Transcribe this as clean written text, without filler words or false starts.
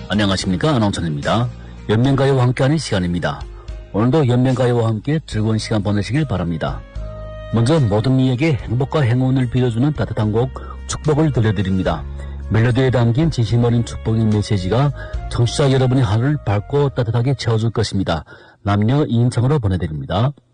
안녕하십니까, 아나운서입니다. 연명가요와 함께하는 시간입니다. 오늘도 연명가요와 함께 즐거운 시간 보내시길 바랍니다. 먼저 모든 이에게 행복과 행운을 빌어주는 따뜻한 곡 축복을 들려드립니다. 멜로디에 담긴 진심 어린 축복의 메시지가 청취자 여러분의 하루를 밝고 따뜻하게 채워줄 것입니다. 남녀 2인칭으로 보내드립니다.